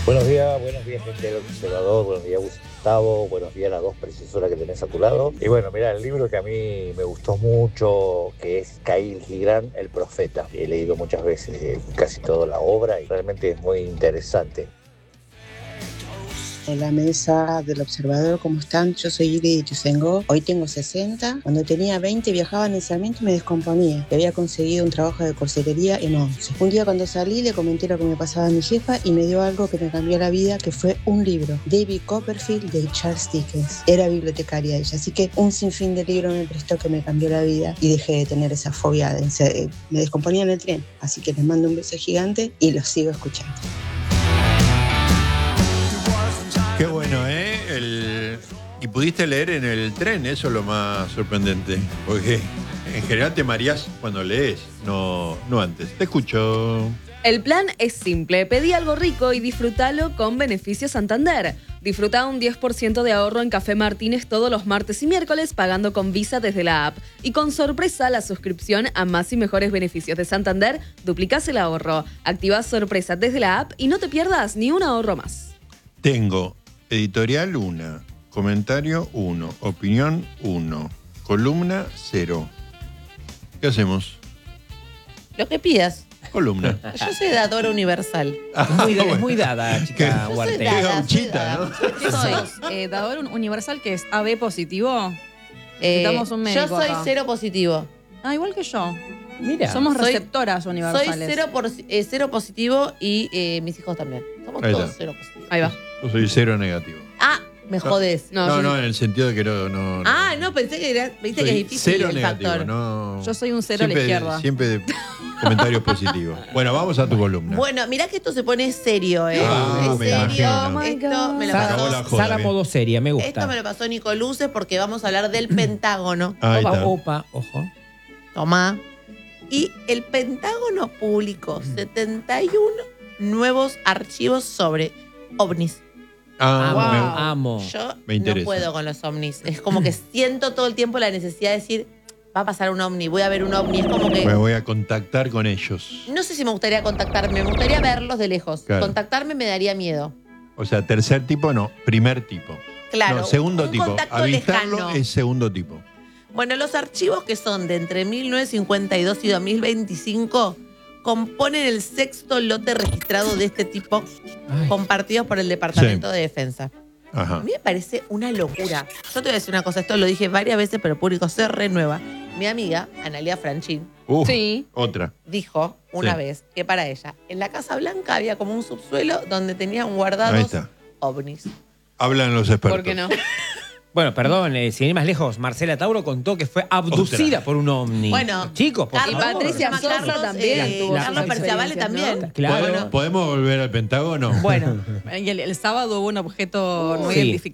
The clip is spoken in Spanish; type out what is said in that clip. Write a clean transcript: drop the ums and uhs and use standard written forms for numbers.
Buenos días, gente del Observador, buenos días, Gustavo, buenos días a las dos precesoras que tenés a tu lado. Y bueno, mira, el libro que a mí me gustó mucho, que es Khalil Gibran, El Profeta. He leído muchas veces casi toda la obra y realmente es muy interesante. En la mesa del Observador, ¿cómo están? Yo soy Iri Ituzaingó. Hoy tengo 60. Cuando tenía 20 viajaba en el Sarmiento y me descomponía. Y había conseguido un trabajo de corsetería en 11. Un día cuando salí le comenté lo que me pasaba a mi jefa y me dio algo que me cambió la vida, que fue un libro. David Copperfield de Charles Dickens. Era bibliotecaria ella, así que un sinfín de libros me prestó que me cambió la vida y dejé de tener esa fobia. Me descomponía en el tren. Así que les mando un beso gigante y los sigo escuchando. Qué bueno, ¿eh? Y pudiste leer en el tren, eso es lo más sorprendente. Porque en general te mareás cuando lees, no antes. Te escucho. El plan es simple. Pedí algo rico y disfrútalo con Beneficio Santander. Disfruta un 10% de ahorro en Café Martínez todos los martes y miércoles pagando con Visa desde la app. Y con sorpresa, la suscripción a más y mejores beneficios de Santander, duplicás el ahorro. Activá sorpresa desde la app y no te pierdas ni un ahorro más. Tengo editorial 1, comentario 1, opinión 1, columna 0. ¿Qué hacemos? Lo que pidas. Columna. Yo soy dadora universal. Es muy dada, chica Huarte. Qué gauchita, ¿no? ¿Qué soy? Dador universal, que es AB positivo. Necesitamos un médico. Yo soy acá. cero positivo. Ah, igual que yo. Mira. Somos Soy- receptoras universales. Soy cero positivo y mis hijos también. Somos Ahí todos está. cero positivos. Ahí va. Yo soy 0 negativo. Ah, me jodés. No, en el sentido de que no. Ah, no, pensé que era, viste que es Soy difícil 0 el negativo, factor. no. Yo soy un 0 a la izquierda. Siempre de comentarios positivos. Bueno, vamos a tu columna. Bueno, mirá que esto se pone serio, ¿eh? Ah, es me serio. imagino. Esto me lo Se acabó pasó. la joda, Sala bien. modo seria, me gusta. Esto me lo pasó Nico Luces porque vamos a hablar del Pentágono. Ahí está. Opa, ojo. Tomá. Y el Pentágono publicó 71 nuevos archivos sobre ovnis. Amo. Yo Me interesa. no puedo con los ovnis. Es como que siento todo el tiempo la necesidad de decir, va a pasar un ovni, voy a ver un ovni. Es como que, Me voy a contactar con ellos. no sé si me gustaría contactarme, me gustaría verlos de lejos. Claro. Contactarme me daría miedo. O sea, tercer tipo no, primer tipo. Claro, No, segundo un tipo. contacto Avistarlo lejano. es segundo tipo. Bueno, los archivos que son de entre 1952 y 2025 componen el sexto lote registrado de este tipo compartidos por el Departamento de Defensa. Ajá. A mí me parece una locura. Yo te voy a decir una cosa, esto lo dije varias veces, pero el público se renueva. Mi amiga, Analia Franchín, Sí. Otra. dijo una Sí. vez que para ella, en la Casa Blanca había como un subsuelo donde tenían Ahí guardados está. ovnis. Hablan los expertos. ¿Por qué no? Bueno, perdón, sin ir más lejos, Marcela Tauro contó que fue abducida por un ovni. Bueno, chicos, por Carlos, favor. Patricia se llama Sosa Carlos, también tuvo Carlos sus Perciavale experiencias, también. Claro. ¿Podemos volver al Pentágono? Bueno, Y el sábado hubo un objeto no Sí. identificado